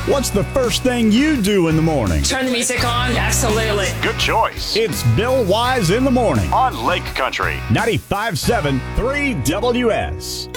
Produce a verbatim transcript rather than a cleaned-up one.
What's the first thing you do in the morning? Turn the music on. Absolutely. Good choice. It's Bill Wise in the morning On Lake Country. ninety-five point seven three W S.